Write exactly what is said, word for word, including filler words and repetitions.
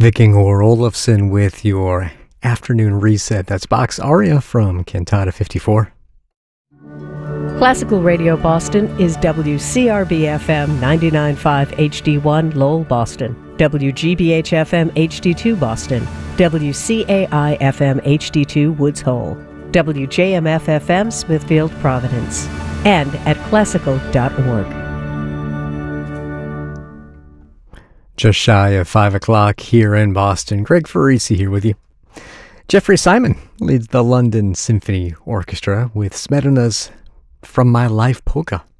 Viking or Olafsson with your afternoon reset. That's Bach's aria from Cantata fifty-four. Classical Radio Boston is W C R B F M ninety-nine point five H D one Lowell, Boston, W G B H F M H D two Boston, W C A I F M H D two Woods Hole, W J M F F M Smithfield, Providence, and at classical dot org. Just shy of five o'clock here in Boston. Greg Farisi here with you. Jeffrey Simon leads the London Symphony Orchestra with Smedina's From My Life Polka.